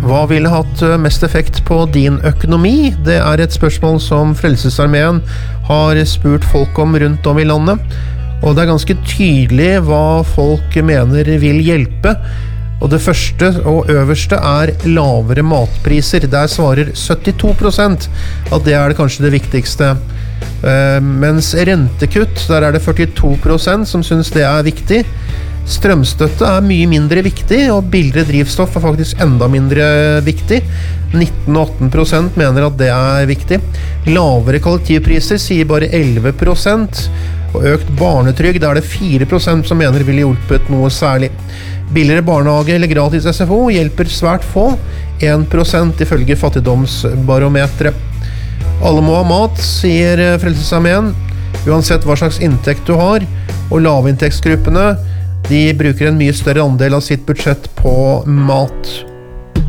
Hva ville hatt mest effekt på din økonomi? Det et spørsmål som Frelsesarmeen har spurt folk om rundt om i landet. Og det ganske tydelig hva folk mener vil hjelpe. Og det første og øverste lavere matpriser. Der svarer 72% at det det kanskje det viktigste. Mens rentekutt, der det 42% som synes det viktig. Strømstøtte mye mindre viktig, og billigere drivstoff faktisk enda mindre viktig. 19-18% mener at det viktig. Lavere kollektivpriser sier bare 11%, og økt barnetrygd det 4% som mener vil hjulpet noe særlig. Billigere barnehage eller gratis SFO hjelper svært få, 1% ifølge fattigdomsbarometret. Alle må ha mat, sier Frelsesarmeen, uansett hva slags inntekt du har, og lavinntektsgruppene de bruker en mye større andel av sitt budsjett på mat.